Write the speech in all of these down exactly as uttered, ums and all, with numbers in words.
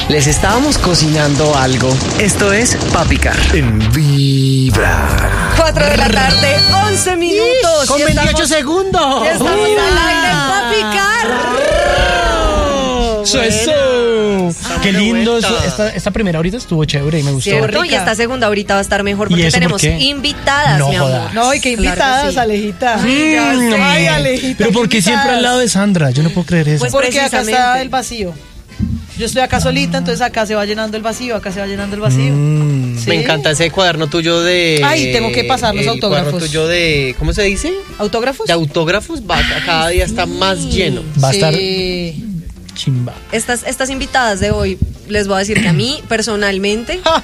les estábamos cocinando algo. Esto es Pa' Picar. En Vibra. cuatro de la tarde, once minutos. Con veintiocho segundos. Estamos al aire en Pa' Picar. Eso, eso. Qué lindo. Eso, esta, esta primera ahorita estuvo chévere y me gustó. Cierto, y esta segunda ahorita va a estar mejor porque tenemos por invitadas, no mi amor. jodas. No, y qué invitadas, Claro que sí. Alejita. Sí, ya sé. Ay, Alejita. Pero ¿por qué invitadas. siempre al lado de Sandra? Yo no puedo creer eso. Pues Porque acá precisamente. está el vacío. Yo estoy acá solita, entonces acá se va llenando el vacío, acá se va llenando el vacío. Mm. Sí. Me encanta ese cuaderno tuyo de... Ay, tengo que pasar los el autógrafos. cuaderno tuyo de... ¿Cómo se dice? ¿Autógrafos? De autógrafos. Va, cada día está más lleno. Va a estar Sí. chimba. Estas, estas invitadas de hoy, les voy a decir que a mí, personalmente... Ja,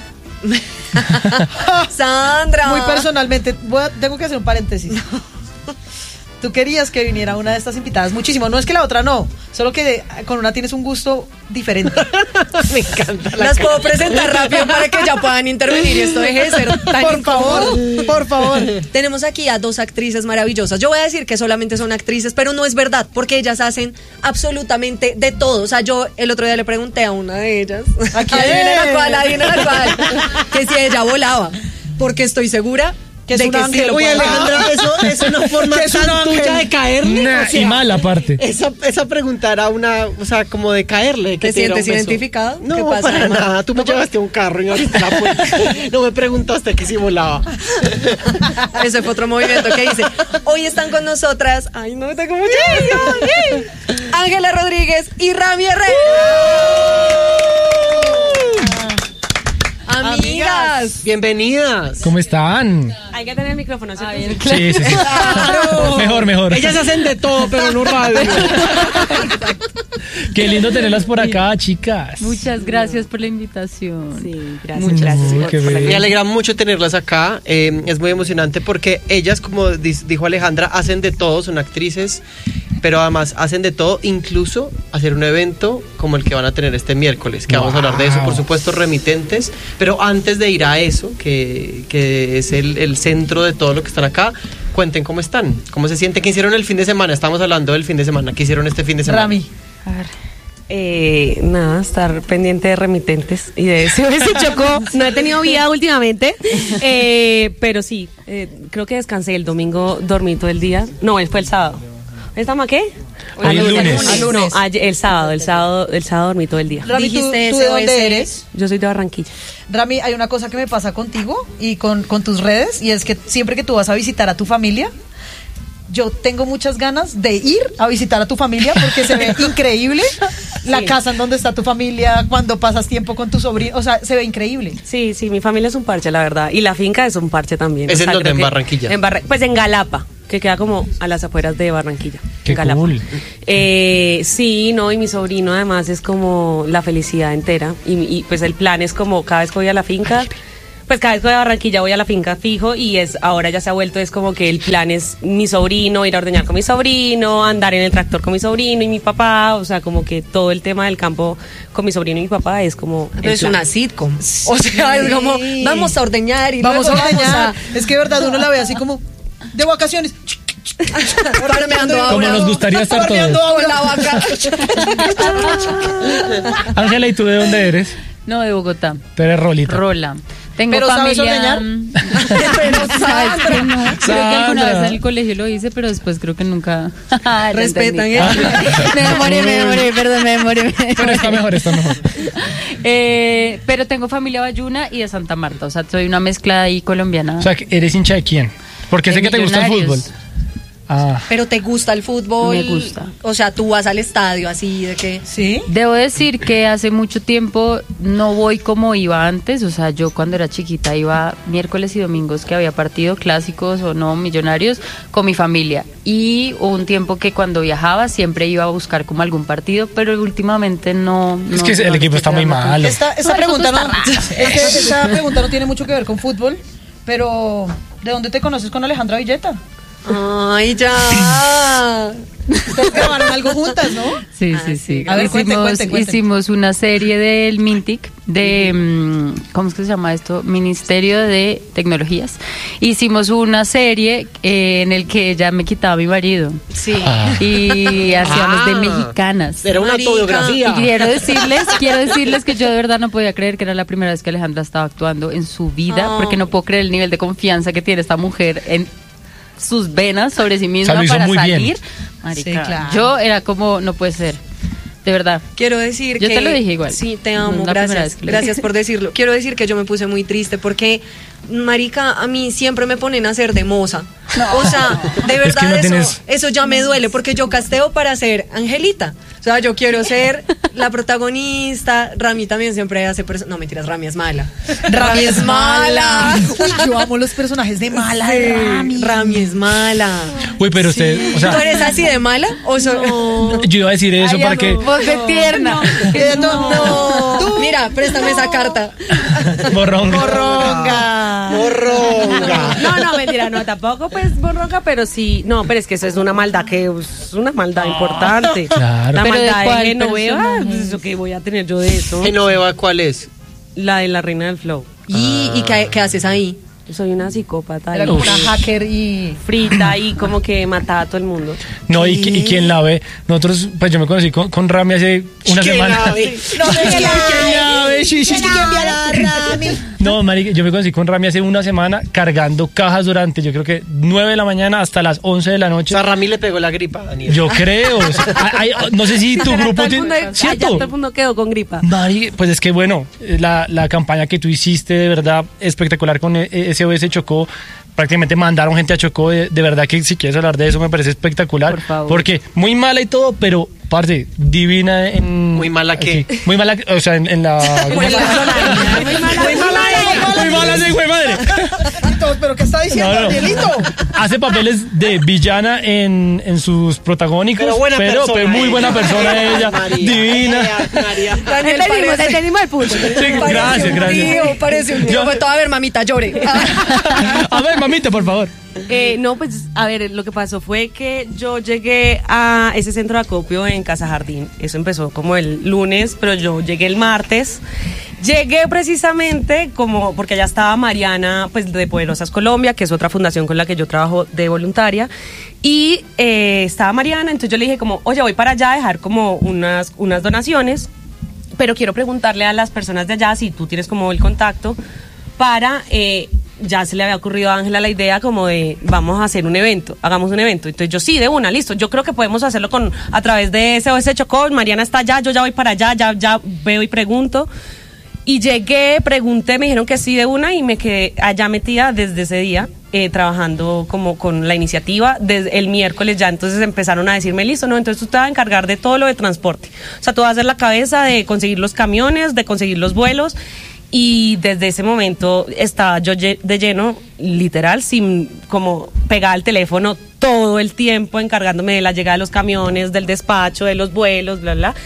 Sandra. muy personalmente, voy a- tengo que hacer un paréntesis. Tú querías que viniera una de estas invitadas muchísimo. No es que la otra no, solo que con una tienes un gusto diferente. Me encanta. La Las puedo presentar rápido para que ya puedan intervenir. Esto deje de ser tan Por incómodo. favor, por favor. Tenemos aquí a dos actrices maravillosas. Yo voy a decir que solamente son actrices, pero no es verdad, porque ellas hacen absolutamente de todo. O sea, yo el otro día le pregunté a una de ellas. ¿A quién? Adivina la cual, adivina la cual. Que si ella volaba. Porque estoy segura Que es de un que sí ángel. lo Oye, puede Alejandra, hacer. eso es una forma Que es un tan tuya ángel. de caerle. Nah, o sea, y mal aparte. Esa, esa pregunta era una, o sea, como de caerle. Que ¿Te diera un sientes beso. identificado? No, ¿Qué pasa, para hermano? nada. Tú me llevaste a un carro y me abriste la puerta. No me preguntaste que si volaba. Ese fue otro movimiento que hice. Hoy están con nosotras. Ay, no, tengo mucha emoción. Ángela Rodríguez y Rami Herrera. Amigas. Bienvenidas. ¿Cómo están? Hay que tener el micrófono, ¿cierto? Sí, sí, sí. Mejor, mejor. Ellas hacen de todo, pero no radio. Qué lindo tenerlas por acá, chicas. Muchas gracias por la invitación. Sí, gracias. Muchas gracias. Uy, qué bello. Me alegra mucho tenerlas acá. Eh, es muy emocionante porque ellas, como dis- dijo Alejandra, hacen de todo, son actrices, pero además hacen de todo, incluso hacer un evento como el que van a tener este miércoles, que vamos a hablar de eso, por supuesto, remitentes. Pero antes de ir a eso, que, que es el, el centro de todo lo que están acá, cuenten cómo están, cómo se sienten, qué hicieron el fin de semana. Estamos hablando del fin de semana, ¿qué hicieron este fin de semana? Rami. A ver. Eh, nada, estar pendiente de remitentes y de ese ese Chocó. No he tenido vida últimamente, eh, pero sí, eh, creo que descansé el domingo, dormí todo el día. No, fue el sábado. ¿Estamos a qué? Hoy es lunes. Al lunes. No, ayer- el sábado, el sábado, el sábado dormí todo el día. Rami, ¿tú, Dijiste tú de S O S. dónde eres? Yo soy de Barranquilla. Rami, hay una cosa que me pasa contigo y con, con tus redes, y es que siempre que tú vas a visitar a tu familia, yo tengo muchas ganas de ir a visitar a tu familia porque se ve increíble la Sí. casa en donde está tu familia, cuando pasas tiempo con tu sobrino, o sea, se ve increíble. Sí, sí, mi familia es un parche, la verdad. Y la finca es un parche también. ¿Es O en sea, dónde? creo ¿En que- Barranquilla? En Barra- pues en Galapa, que queda como a las afueras de Barranquilla. Qué en Galapa. cool. Eh, sí, no, y mi sobrino además es como la felicidad entera. Y, y, pues el plan es como cada vez que voy a la finca, pues cada vez que voy a Barranquilla voy a la finca fijo, y es ahora ya se ha vuelto, es como que el plan es mi sobrino, ir a ordeñar con mi sobrino, andar en el tractor con mi sobrino y mi papá, o sea, como que todo el tema del campo con mi sobrino y mi papá es como el Es plan. una sitcom. O sea, es como, vamos a ordeñar y Vamos a luego ordeñar. Es que de verdad uno la ve así como de vacaciones. Farmeando Como ahora. nos gustaría estar Farmeando todos. Con la vaca. Ángela, ¿y tú de dónde eres? No, de Bogotá. Tú eres Rolita. Rola. Tengo ¿Pero sabes familia. ordeñar? Pero sabes que no. Creo que alguna Sandra. vez en el colegio lo hice, pero después creo que nunca. Ya Respetan, entendí. ¿eh? Me demoré, me demoré, perdón, me demoré. me Pero demoré. está mejor, está mejor. Eh, pero tengo familia bayuna y de Santa Marta. O sea, soy una mezcla ahí colombiana. O sea, ¿eres hincha de quién? Porque sé De que te gusta el fútbol. Millonarios. Ah, Pero te gusta el fútbol. Me gusta. O sea, tú vas al estadio así de que. ¿Sí? Debo decir que hace mucho tiempo no voy como iba antes, o sea, yo cuando era chiquita iba miércoles y domingos que había partido, clásicos o no, Millonarios, con mi familia. Y hubo un tiempo que cuando viajaba siempre iba a buscar como algún partido, pero últimamente no... es no- que el no equipo le está muy queda más malo. Esta, esta No, el pregunta no, fútbol está es que esta pregunta no tiene mucho que ver con fútbol, pero ¿de dónde te conoces con Alejandra Villeta? Ay, ya. Ustedes grabaron algo juntas, ¿no? Sí, Ah, sí, sí. sí. A ver, cuenten, hicimos, cuenten, cuenten. hicimos una serie del Mintic, de, mm, ¿cómo es que se llama esto? Ministerio de Tecnologías. Hicimos una serie eh, en el que ella me quitaba a mi marido. Sí. Y hacíamos de Ah. mexicanas. Era una Marica. autobiografía. Y quiero decirles, quiero decirles que yo de verdad no podía creer que era la primera vez que Alejandra estaba actuando en su vida, Oh. porque no puedo creer el nivel de confianza que tiene esta mujer en sus venas sobre sí misma O sea, lo hizo para muy bien. salir. Marica, Sí, claro. yo era como, no puede ser, de verdad. Quiero decir Yo que... te lo dije igual. Sí, te No amo, es la primera gracias. vez que lo Gracias digo. por decirlo. Quiero decir que yo me puse muy triste porque, marica, a mí siempre me ponen a hacer de moza. O sea, de verdad que no eso, tienes- eso ya me duele porque yo casteo para ser Angelita. O sea, yo quiero ser la protagonista. Rami también siempre hace... perso- No, mentiras, Rami es mala. Rami es mala. Uy, yo amo los personajes de mala Sí, de Rami. Rami es mala. Uy, pero usted, o sea, ¿Tú eres así de mala? ¿O so- yo iba a decir eso Ay, para ya que no. Voz de tierna. No, no. Mira, préstame esa carta. borrón. Ronga. Morronga. No, no, mentira, no, tampoco pues borronga, pero sí, no, pero es que eso es una maldad que es una maldad importante. Claro. La ¿Pero de maldad de cuál Genoveva, personaje? pues, eso que voy a tener yo de eso. Genoveva, ¿cuál es? La de la reina del flow. ¿Y, y qué, qué haces ahí? Soy una psicópata Era y como una hacker y... frita y como que mataba a todo el mundo. No, y, y quien la ve, nosotros, pues yo me conocí con, con Rami hace una ¿Quién semana. la ve? No, ¿Quién la ve? Sí, sí, sí. No, marica, yo me conocí con Rami hace una semana cargando cajas durante, yo creo que nueve de la mañana hasta las once de la O noche. sea, Rami le pegó la gripa a Daniel. Yo creo. o sea, hay- hay- no sé si tu Todo grupo el mundo, tiene. allá ¿Cierto? todo el mundo quedó con gripa. Mari, pues es que bueno, la, la campaña que tú hiciste de verdad espectacular con S O S Chocó, prácticamente mandaron gente a Chocó, de, de verdad que si quieres hablar de eso me parece espectacular, Por favor. porque muy mala y todo, pero parte divina en... ¿Muy mala qué? aquí. Muy mala, o sea, en, en la... ¿cómo se llama? Muy mala, muy mala. Muy mala, sí, güey, madre. Todos, ¿pero qué está diciendo, No, no. Danielito? Hace papeles de villana en, en sus protagónicos, Pero buena pero, persona pero muy ella. buena persona ella, María. divina. María. Daniel Entendimos, parece, entendimos el punto. Sí, parece gracias, un gracias. tío, parece un tío. Yo- Fue todo, a ver, mamita, llore. A ver, mamita, por favor. Eh, no, pues a ver, lo que pasó fue que yo llegué a ese centro de acopio en Casa Jardín. Eso empezó como el lunes, pero yo llegué el martes. Llegué precisamente como porque allá estaba Mariana, pues de Poderosas Colombia, que es otra fundación con la que yo trabajo de voluntaria. Y eh, estaba Mariana, entonces yo le dije como, oye, voy para allá a dejar como unas, unas donaciones, pero quiero preguntarle a las personas de allá si tú tienes como el contacto para... Eh, ya se le había ocurrido a Ángela la idea como de vamos a hacer un evento, hagamos un evento. Entonces yo sí, de una, listo. Yo creo que podemos hacerlo con a través de S O S Chocó. Mariana está allá, yo ya voy para allá, ya, ya veo y pregunto. Y llegué, pregunté, me dijeron que sí de una y me quedé allá metida desde ese día, eh, trabajando como con la iniciativa. Desde el miércoles ya entonces empezaron a decirme, listo, no, entonces tú te vas a encargar de todo lo de transporte. O sea, tú vas a hacer la cabeza de conseguir los camiones, de conseguir los vuelos. Y desde ese momento estaba yo lle- de lleno, literal, sin como pegar el teléfono todo el tiempo, encargándome de la llegada de los camiones, del despacho, de los vuelos, bla, bla.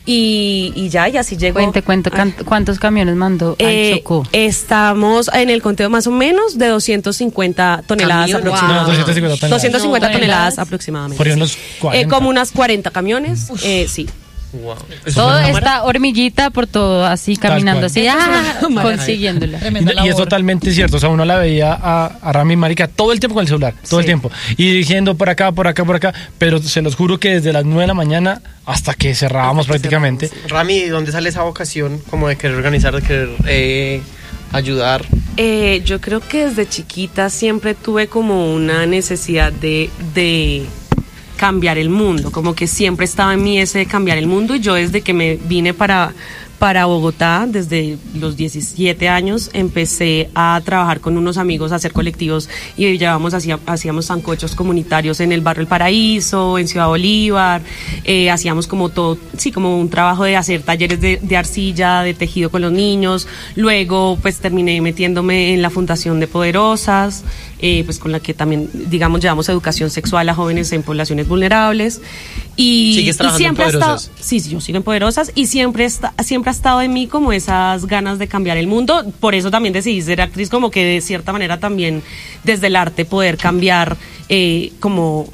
Y, y ya, y así llegó. Cuente, cuento, can- ¿cuántos camiones mandó al Eh, Chocó? estamos en el conteo más o menos de doscientos cincuenta toneladas Camiones. aproximadamente. No, doscientos cincuenta toneladas. doscientos cincuenta No, toneladas toneladas. aproximadamente. Por ahí unos sí. cuarenta. Eh, como unas cuarenta camiones, eh, sí. Wow. Todo esta hormiguita por todo, así caminando, cual. así, ah, consiguiéndola. Tremenda Y, y es labor. totalmente cierto, o sea, uno la veía a, a Rami Marica todo el tiempo con el celular, todo el Sí. tiempo, y dirigiendo por acá, por acá, por acá, pero se los juro que desde las nueve de la mañana hasta que cerrábamos Hasta que prácticamente. cerramos, Rami, ¿de dónde sale esa vocación como de querer organizar, de querer eh, ayudar? Eh, yo creo que desde chiquita siempre tuve como una necesidad de, de cambiar el mundo, como que siempre estaba en mí ese de cambiar el mundo y yo desde que me vine para, para Bogotá, desde los diecisiete años, empecé a trabajar con unos amigos, a hacer colectivos y llevamos, hacía, hacíamos sancochos comunitarios en el barrio El Paraíso, en Ciudad Bolívar, eh, hacíamos como todo, sí, como un trabajo de hacer talleres de, de arcilla, de tejido con los niños, luego pues terminé metiéndome en la Fundación de Poderosas, eh, pues con la que también, digamos, llevamos educación sexual a jóvenes en poblaciones vulnerables. Y, ¿Sigues y trabajando en siempre ha estado, Poderosas? sí, sí, yo sigo en Poderosas y siempre, está, siempre ha estado en mí como esas ganas de cambiar el mundo. Por eso también decidí ser actriz, como que de cierta manera también desde el arte poder cambiar eh, como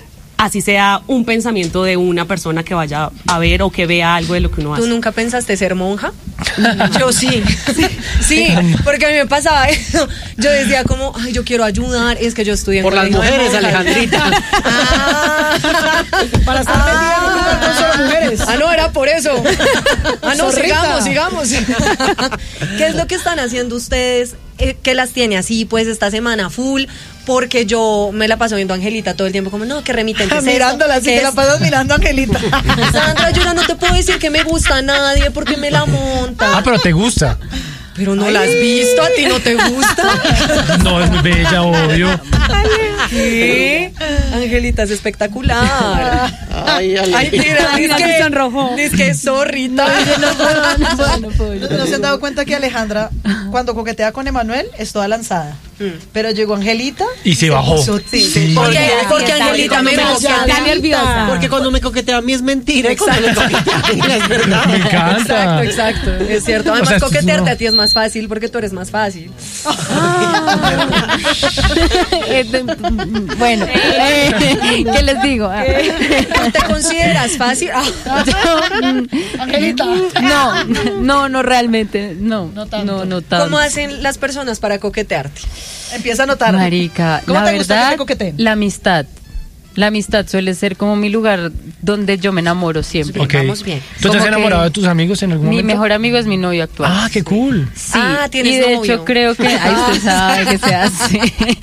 así sea un pensamiento de una persona que vaya a ver o que vea algo de lo que uno hace. ¿Tú nunca pensaste ser monja? Yo sí, sí, sí, porque a mí me pasaba eso. Yo decía como, ay, yo quiero ayudar, es que yo estudié en Por las colegio de mujeres, monjas. Alejandrita. Ah, Para estar metida en un lugar con solo mujeres. Ah, no, era por eso. Ah, no, Zorrita. sigamos, sigamos. ¿Qué es lo que están haciendo ustedes? Eh, ¿Qué las tiene así, pues, esta semana full? Porque yo me la paso viendo a Angelita todo el tiempo, como, no, que remitente es esto, Mirándola, si que te la es- pasas mirando a Angelita. Sandra, yo no te puedo decir que me gusta a nadie porque me la monta. Ah, pero te gusta. Pero no la has visto, a ti no te gusta. No, es muy bella, obvio. ¿Qué? Angelita es espectacular. Ay, Ale. Ay, mira, Ay, dice sí que sonrojó. dice que zorrita. ¿No se han dado cuenta que Alejandra, cuando coquetea con Emanuel, es toda lanzada? Pero llegó Angelita Y se bajó. puso Sí, sí. porque, Sí, porque está Angelita bien, me está gusta. Está nerviosa. Porque cuando me coquetea a mí es mentira. Y cuando me coquetea a ella es verdad. Me encanta. Exacto, exacto. Es cierto. Además, O sea, esto es coquetearte una- a ti es más fácil porque tú eres más fácil. Eh, de- bueno, eh, ¿qué les digo? Ah. ¿Tú te consideras fácil? Ah. Angelita. No, no, no realmente, no, No tanto. no, no tanto. ¿Cómo hacen las personas para coquetearte? Empieza a notar. Marica, ¿Cómo la te gusta que verdad, te coqueteen? la amistad. La amistad suele ser como mi lugar donde yo me enamoro siempre. Ok. Vamos bien. ¿Tú te has Como enamorado que de tus amigos en algún Mi momento? mejor amigo es mi novio actual. Ah, qué cool. Sí, Ah, ¿tienes y de novio? hecho creo que, ay, usted sabe que se hace.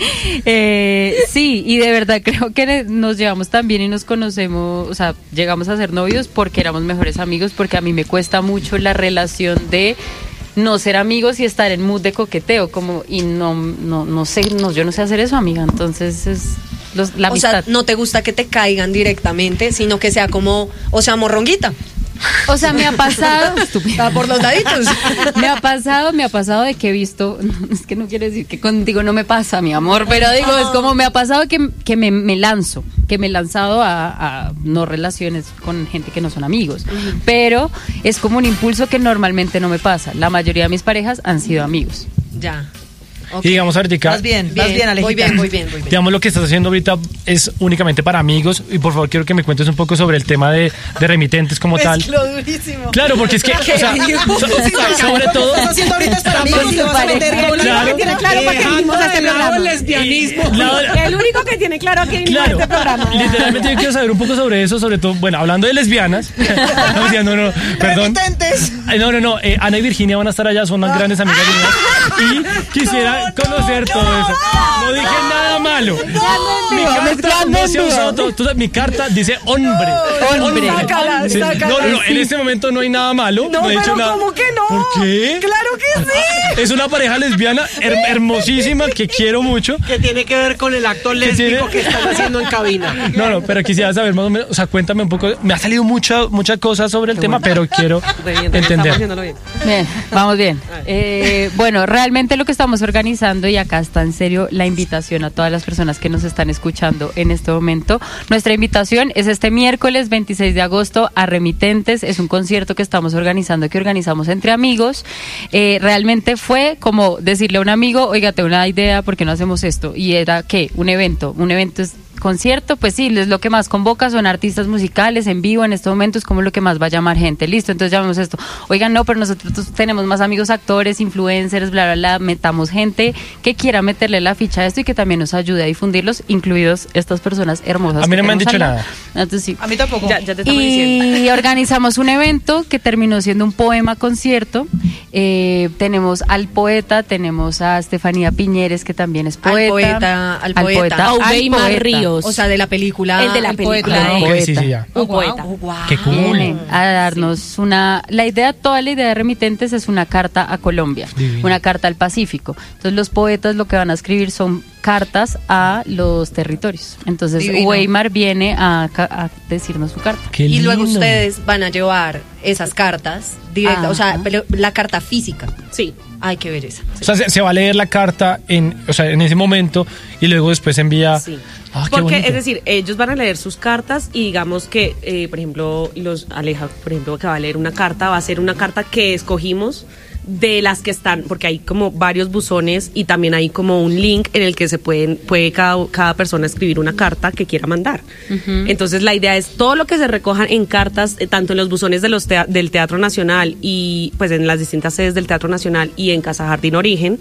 Eh, sí, y de verdad creo que nos llevamos tan bien y nos conocemos, o sea, llegamos a ser novios porque éramos mejores amigos, porque a mí me cuesta mucho la relación de no ser amigos y estar en mood de coqueteo, como, y no, no, no sé, no, yo no sé hacer eso, amiga, entonces es los, la O amistad. sea, no te gusta que te caigan directamente, sino que sea como, o sea, morronguita. O sea, me ha pasado, estúpida. Ah, por los laditos. Me ha pasado, me ha pasado de que he visto, es que no quiere decir que contigo no me pasa, mi amor, pero digo, es como me ha pasado que, que me, me lanzo, que me he lanzado a, a no relaciones con gente que no son amigos, pero es como un impulso que normalmente no me pasa. La mayoría de mis parejas han sido amigos. Ya. Ok. Y digamos, ahorita, Vas bien, vas bien, Alejita. Voy bien, voy bien, voy bien. digamos, lo que estás haciendo ahorita es únicamente para amigos. Y por favor, quiero que me cuentes un poco sobre el tema de, de remitentes como tal. Mezcló durísimo. Claro, porque es que, o sea, so- sobre todo, Lo estás haciendo ahorita es para amigos y te vas a meter con Claro. Tiene claro para qué vinimos a este programa. el lesbianismo. la- El único que tiene claro a qué vinimos a Claro, este programa. literalmente yo quiero saber un poco sobre eso, sobre todo, bueno, hablando de lesbianas. No, mentira, no, no, perdón. Remitentes. Ay, no, no, no, eh, Ana y Virginia van a estar allá, son unas grandes amigas mías. Y quisiera conocer todo eso. No dije nada malo. Mi carta no se ha usado todo. Tú sabes, mi carta dice hombre. Hombre. Sácala, Sí, sácala. No, no, no, en este momento no hay nada malo. No, No, he dicho pero nada. ¿cómo que no? ¿Por qué? ¡Claro que sí! Es una pareja lesbiana her- hermosísima que quiero mucho. Que tiene que ver con el acto lésbico tiene? que están haciendo en cabina. No, no, pero quisiera saber más o menos, o sea, cuéntame un poco. Me ha salido mucha, mucha cosa sobre el tema, pero quiero Re bien, re bien, estamos entender. haciéndolo bien. Bien, vamos bien. Eh, bueno, realmente lo que estamos organizando, y acá está en serio la invitación a todas las personas que nos están escuchando en este momento. Nuestra invitación es este miércoles veintiséis de agosto a Remitentes. Es un concierto que estamos organizando, que organizamos entre amigos. Eh, realmente fue como decirle a un amigo, oiga, tengo una idea, ¿por qué no hacemos esto? Y era, ¿qué? Un evento. Un evento es concierto, pues sí, es lo que más convoca, son artistas musicales en vivo en este momento, es como lo que más va a llamar gente, listo, entonces llamemos esto, oigan, no, pero nosotros tenemos más amigos actores, influencers, bla, bla, bla, metamos gente que quiera meterle la ficha a esto y que también nos ayude a difundirlos, incluidos estas personas hermosas. A mí que no me han tenemos dicho al lado. nada. Entonces sí. A mí tampoco. Ya, ya te estamos diciendo. Y organizamos un evento que terminó siendo un poema concierto. Eh, tenemos al poeta, tenemos a Estefanía Piñeres, que también es Al poeta. poeta, al poeta. A al Weimar poeta. Ríos. O sea, de la película. El de la El película. poeta. Ah, ok, poeta. sí, sí, ya. Un poeta. Oh, wow. Qué cool. Viene a darnos una, la idea, toda la idea de Remitentes es una carta a Colombia, Divino. una carta al Pacífico. Entonces los poetas lo que van a escribir son cartas a los territorios. Entonces Divino. Weimar viene a, ca- a decirnos su carta. Qué Y luego lindo. ustedes van a llevar esas cartas directas, o sea, Ajá. pero la carta física. Sí. Ay, qué belleza. O sea, se, se va a leer la carta en, o sea, en ese momento y luego después se envía. Sí. Ah, qué Porque, bonito. es decir, ellos van a leer sus cartas y digamos que, eh, por ejemplo, los Aleja, por ejemplo, que va a leer una carta, va a ser una carta que escogimos de las que están, porque hay como varios buzones y también hay como un link en el que se pueden puede cada, cada persona escribir una carta que quiera mandar. Uh-huh. Entonces la idea es todo lo que se recojan en cartas, eh, tanto en los buzones de los tea- del Teatro Nacional y pues en las distintas sedes del Teatro Nacional y en Casa Jardín Origen,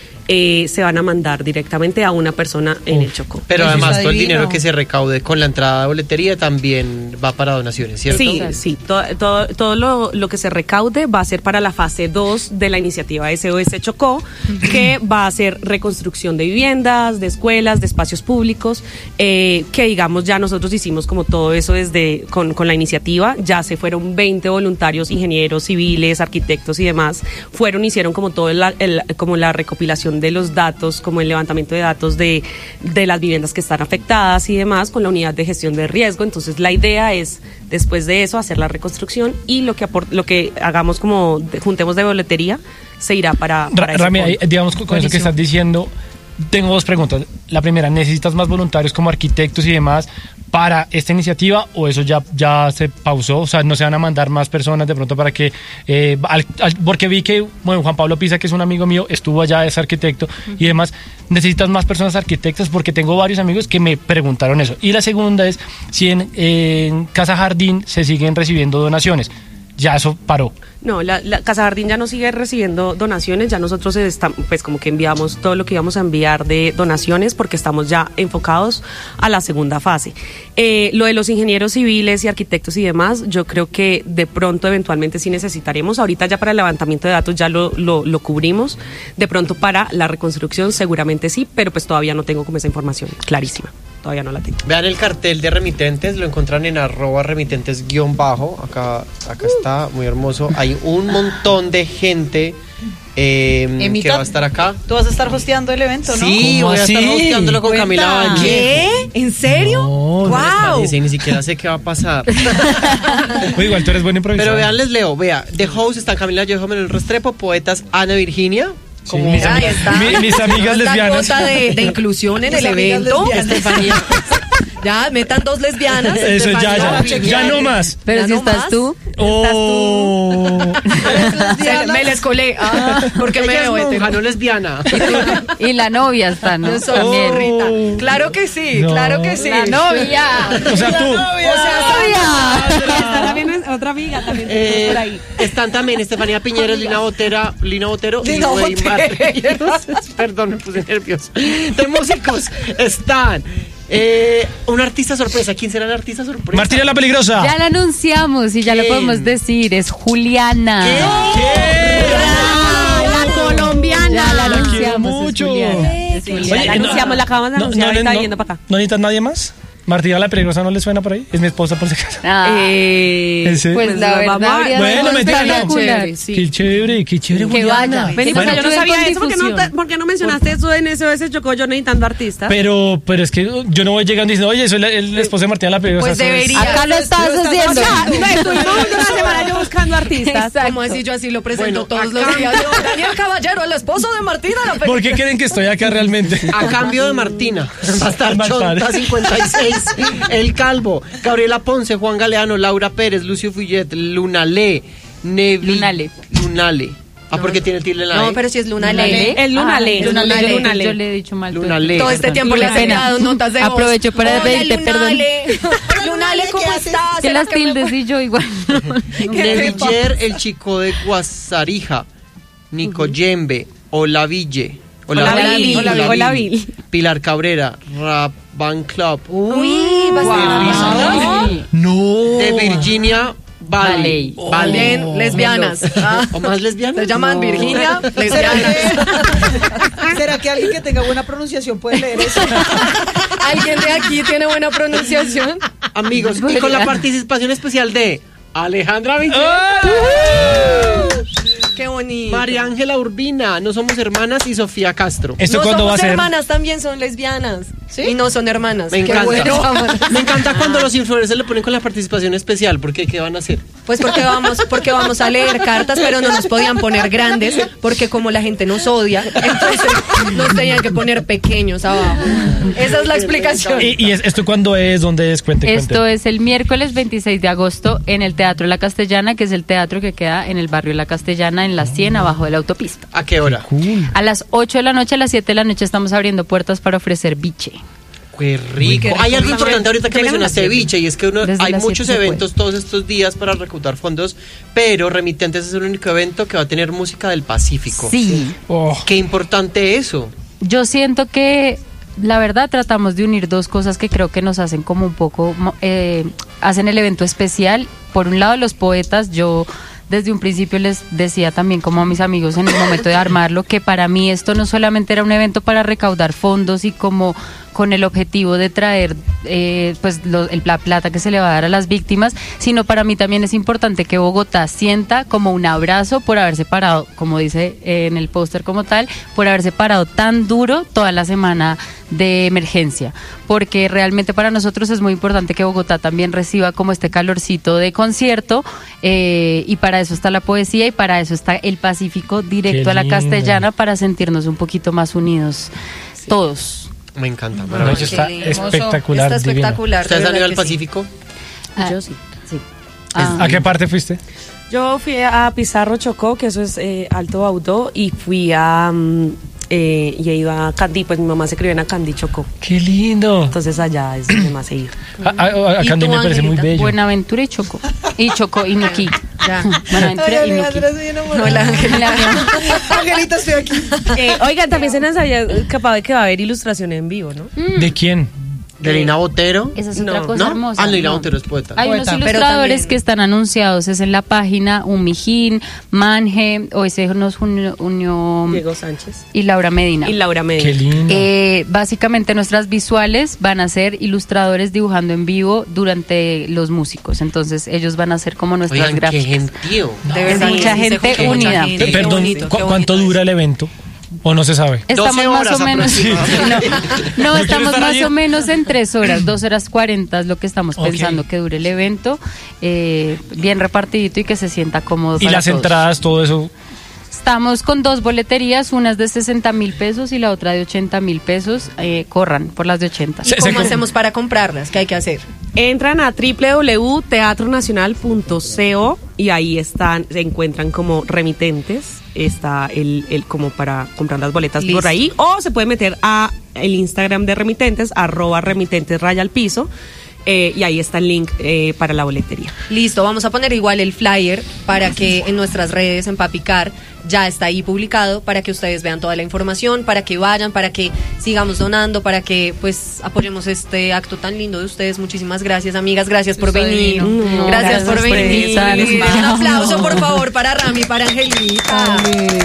Eh, se van a mandar directamente a una persona en el Chocó. Pero Eso además está todo el divino. dinero que se recaude con la entrada de boletería también va para donaciones, ¿cierto? Sí, sí, todo, todo, todo lo, lo que se recaude va a ser para la fase dos de la iniciativa S O S Chocó, que va a ser reconstrucción de viviendas, de escuelas, de espacios públicos, eh, que digamos ya nosotros hicimos como todo eso desde con, con la iniciativa, ya se fueron veinte voluntarios, ingenieros, civiles, arquitectos y demás, fueron, hicieron como todo el, el, como la recopilación de los datos, como el levantamiento de datos de, de las viviendas que están afectadas y demás con la unidad de gestión de riesgo. Entonces la idea es después de eso hacer la reconstrucción y lo que aport- lo que hagamos como de, juntemos de boletería se irá para, para Rami, ese ahí, fondo. digamos con eso que estás diciendo, tengo dos preguntas. La primera, ¿necesitas más voluntarios como arquitectos y demás para esta iniciativa o eso ya, ya se pausó? O sea, ¿no se van a mandar más personas de pronto para que... Eh, al, al, porque vi que, bueno, Juan Pablo Pisa, que es un amigo mío, estuvo allá, es arquitecto uh-huh. y demás. ¿Necesitas más personas arquitectas? Porque tengo varios amigos que me preguntaron eso. Y la segunda es si en, eh, en Casa Jardín se siguen recibiendo donaciones. Ya eso paró. No, la, la Casa Jardín ya no sigue recibiendo donaciones, ya nosotros estamos, pues como que enviamos todo lo que íbamos a enviar de donaciones porque estamos ya enfocados a la segunda fase. Eh, lo de los ingenieros civiles y arquitectos y demás, yo creo que de pronto eventualmente sí necesitaremos, ahorita ya para el levantamiento de datos ya lo, lo, lo cubrimos, de pronto para la reconstrucción seguramente sí, pero pues todavía no tengo como esa información clarísima. Todavía no la tengo. Vean el cartel de remitentes, lo encuentran en arroba remitentes guión bajo. Acá, acá está, muy hermoso. Hay un montón de gente eh, Emita, que va a estar acá. Tú vas a estar hosteando el evento, ¿no? Sí, ¿Cómo voy a estar así? hosteándolo con Cuenta. Camila Vallejo. ¿Qué? ¿En serio? No, ¡Wow! Dice, ni siquiera sé qué va a pasar. Oye, igual tú eres buen improvisador. Pero vean, les leo. Vea, The Host están Camila Vallejo, Manuel Restrepo, poetas Ana Virginia. Sí, Como mis, Ahí ami- está. mi- mis amigas Esta lesbianas. cuota de, de inclusión en Mis el amigas evento. lesbianas. Estefanía. Ya, metan dos lesbianas. Eso ya, Estefanía ya, Vallejo. ya no más. Pero Ya si no estás más. tú, Oh. Se- me les colé. Ah, porque me Ella es veo monja, hetero. no lesbiana. y la novia está, ¿no? Yo soy También. zorrita. Claro que sí, No. claro que sí. La novia. O sea, tú. O sea, Está también otra amiga también Eh, por ahí. están también Estefanía Piñeros, Lina Botera, Lina Botero y Lina Weimar Botero. Ríos. Perdón, me puse nervioso. De músicos están eh, un artista sorpresa. ¿Quién será el artista sorpresa? Martina la Peligrosa. Ya la anunciamos y ya lo ¿Quién? podemos decir, es Juliana. Ah, la colombiana. Ya la La quiero anunciamos, es mucho. Juliana. Es Sí, Juliana. ya la no- anunciamos, la acabamos de no- anunciar no, ahorita no, yendo para acá. ¿No necesitas nadie más? Martina la Peligrosa no le suena por ahí. Es mi esposa por si acaso. Ah, Eh, ¿En serio? pues la vamos verdad, a- habría Bueno, sido mentira, no. espectacular. Chévere, sí. Qué chévere, qué chévere. Que Juliana. vaya. Ven, Bueno, yo no estuve sabía con eso, ¿por qué no, difusión. te- por qué no mencionaste eso en S O S Chocó? Yo necesitando artistas. Pero, pero es que yo no voy llegando y diciendo, oye, soy la, el esposo de Martina la Peligrosa. Pues Eso es- debería. Acá lo estás Lo estás haciendo. O sea, me estuvimos una semana yo buscando artistas. Como así yo así lo presento Bueno, todos los acá- días. Yo, Daniel Caballero, el esposo de Martina la Peligrosa. ¿Por qué creen que estoy acá realmente? A cambio de Martina, va a estar Más Chonta padre. cincuenta y seis, El Calvo, Gabriela Ponce, Juan Galeano, Laura Pérez, Lucio Fullet, Lunale, Nevi... Lunale. Lunale. Ah, porque tiene tilde en la No, E. pero si es Luna Luna Lele. Le. Es Luna Ah, Le, Luna Luna Le. Le, Luna Le. Yo le he dicho mal. Luna Le. Todo este tiempo le Luna he Pena. enviado notas de voz. Aprovecho para Hola, pedirte Luna perdón. Le. Luna Le, ¿cómo estás? Que ¿Será las que me- tildes y yo igual. Neviller, el chico de Guasarija, Nico Yembe, Olaville, Olaville, Olaville, Olaville. Pilar Cabrera, Raban Club, Uy, va a ser. No. de Virginia Valley. Valley. Valley. Bien, lesbianas. Ah, ¿O más lesbianas? se llaman No. Virginia, ¿Será lesbianas. que, ¿Será que alguien que tenga buena pronunciación puede leer eso? ¿Alguien de aquí tiene buena pronunciación? Amigos, y con la participación especial de Alejandra Villena, Qué bonito. María Ángela Urbina, No Somos Hermanas, y Sofía Castro. ¿Esto no cuándo va a somos ser? hermanas, también son lesbianas. Y no son hermanas. Me Qué encanta. bueno. Me encanta cuando los influencers le ponen con la participación especial, porque ¿qué van a hacer? Pues porque vamos, porque vamos a leer cartas, pero no nos podían poner grandes, porque como la gente nos odia, entonces nos tenían que poner pequeños abajo. Esa es la explicación. ¿Y, y es- esto cuándo es? ¿Dónde es? Cuente, cuente. Esto es el miércoles veintiséis de agosto en el Teatro La Castellana, que es el teatro que queda en el barrio La Castellana, en La Cien, abajo de la autopista. ¿A qué hora? Cool. A las ocho de la noche, a las siete de la noche estamos abriendo puertas para ofrecer biche. Qué rico. Hay algo importante ahorita que Llegan a las mencionaste, siete. biche, y es que uno, Desde hay las muchos siete se eventos todos estos días para recaudar fondos, pero Remitentes es el único evento que va a tener música del Pacífico. Sí. Oh. Qué importante eso. Yo siento que la verdad tratamos de unir dos cosas que creo que nos hacen como un poco, eh, hacen el evento especial. Por un lado, los poetas, yo desde un principio les decía también como a mis amigos en el momento de armarlo, que para mí esto no solamente era un evento para recaudar fondos y como con el objetivo de traer eh, pues lo, el, la plata que se le va a dar a las víctimas, sino para mí también es importante que Bogotá sienta como un abrazo por haberse parado, como dice eh, en el póster como tal, por haberse parado tan duro toda la semana de emergencia, porque realmente para nosotros es muy importante que Bogotá también reciba como este calorcito de concierto, eh, y para eso está la poesía y para eso está el Pacífico directo Qué a la lindo. Castellana, para sentirnos un poquito más unidos todos. Me encanta. La maravilloso. noche está Qué hermoso. espectacular. Está divina. espectacular. ¿Ustedes de han ido verdad al que sí. Pacífico? Ah, Yo sí. sí. Ah. ¿A qué parte fuiste? Yo fui a Pizarro Chocó, que eso es eh, Alto Baudó, y fui a... mm, eh, y he ido a Candí, pues mi mamá se crió en Candí, Chocó. ¡Qué lindo! Entonces allá es donde más he ido. A, a, a ¿Y Candí tú, me parece muy Angelita? bello. Buenaventura y Chocó. Y Chocó y Nuquí. Ya. Buenaventura y Nuquí. No, la Angelita. Angelita, estoy aquí. Eh, oigan, también se nos había capaz de que va a haber ilustración en vivo, ¿no? ¿De quién? ¿De Lina Botero? Esa es No. otra cosa ¿No? hermosa. Ah, Lina no. Botero es poeta. Hay unos Poeta. Pero ilustradores también- que están anunciados, es en la página Umijín, Manje, o ese nos unió, unió Diego Sánchez. y Laura Medina. Y Laura Medina. ¡Qué lindo! Eh, básicamente nuestras visuales van a ser ilustradores dibujando en vivo durante los músicos, entonces ellos van a ser como nuestras Oigan, qué gráficas. gentío. De verdad, mucha sí, se gente juntó mucha unida. gente. Pe- Qué Perdón, bonito, ¿cu- qué ¿cuánto bonito dura el evento? ¿O no se sabe? Estamos doce más horas o menos, aproximadamente. no, no, Yo quiero estamos estar más allí. o menos en tres horas, dos horas cuarenta es lo que estamos Ok. pensando que dure el evento, eh, bien repartidito y que se sienta cómodo. Y para las todos. entradas, todo eso. Estamos con dos boleterías, una es de sesenta mil pesos y la otra de ochenta mil pesos. Eh, corran por las de ochenta. ¿Y Se- se cómo com- hacemos para comprarlas? ¿Qué hay que hacer? Entran a doble u doble u doble u punto teatro nacional punto co y ahí están, se encuentran como remitentes. Está el, el como para comprar las boletas Listo. por ahí. O se puede meter a el Instagram de remitentes, arroba remitentes raya al piso. Eh, y ahí está el link eh, para la boletería. Listo, vamos a poner igual el flyer para que en nuestras redes, en Papicar, ya está ahí publicado para que ustedes vean toda la información, para que vayan, para que sigamos donando, para que pues apoyemos este acto tan lindo de ustedes. Muchísimas gracias, amigas, gracias por Está venir. divino. No, gracias, gracias por por venir. invitarnos. Un aplauso, por favor, para Rami, para Angelita.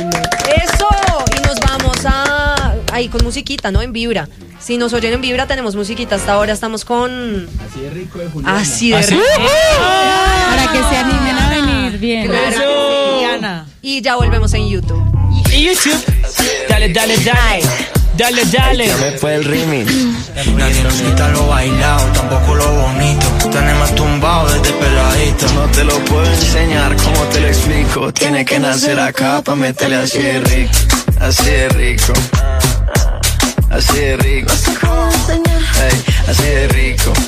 Eso, y nos vamos a ahí con musiquita, ¿no? En Vibra. Si nos oyen en Vibra, tenemos musiquita. Hasta ahora estamos con Así de rico de Juliana. Así de ¿Ah, sí? rico. Para que se animen a venir, bien. Claro. Diana. Y ya volvemos en YouTube. Y YouTube. Dale, dale, dale. Dale, dale. Me fue el remix. Nadie nos quita lo bailado, tampoco lo bonito. Tenemos tumbado desde peladito. No te lo puedo enseñar, ¿cómo te lo explico? Tiene que nacer acá pa' meterle así de rico. Así de rico. Así de rico. Ey, así de rico.